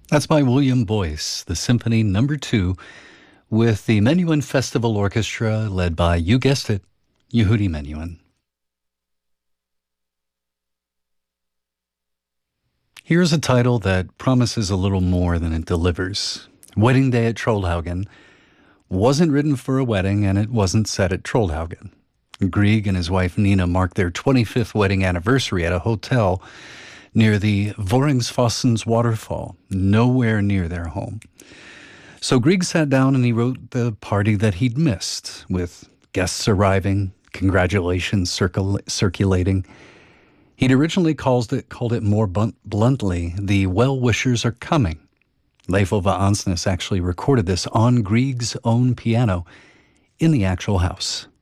That's by William Boyce, the Symphony Number 2, with the Menuhin Festival Orchestra led by, you guessed it, Yehudi Menuhin. Here's a title that promises a little more than it delivers. Wedding Day at Trollhaugen wasn't written for a wedding, and it wasn't set at Trollhaugen. Grieg and his wife Nina marked their 25th wedding anniversary at a hotel near the Voringsfossens waterfall, nowhere near their home. So Grieg sat down and he wrote the party that he'd missed, with guests arriving, congratulations circulating. He'd originally called it more bluntly, the well-wishers are coming. Leif Ove Ansnes actually recorded this on Grieg's own piano in the actual house.